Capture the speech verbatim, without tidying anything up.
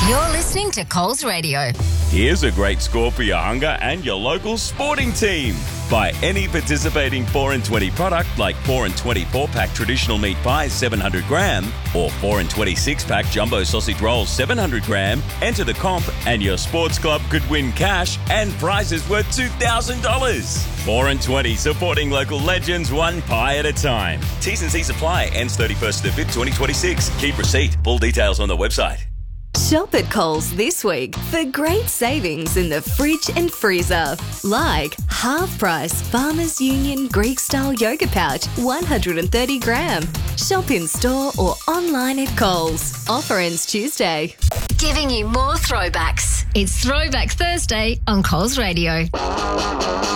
You're listening to Coles Radio. Here's a great score for your hunger and your local sporting team. Buy any participating four and twenty product like four and twenty four-pack traditional meat pies seven hundred gram or four and twenty six-pack jumbo sausage rolls seven hundred gram. Enter the comp and your sports club could win cash and prizes worth two thousand dollars. four and twenty, supporting local legends one pie at a time. T's and C's apply. Ends thirty-first of the fifth, twenty twenty-six. Keep receipt. Full details on the website. Shop at Coles this week for great savings in the fridge and freezer. Like half price Farmers Union Greek style yogurt pouch, one hundred thirty gram. Shop in store or online at Coles. Offer ends Tuesday. Giving you more throwbacks. It's Throwback Thursday on Coles Radio.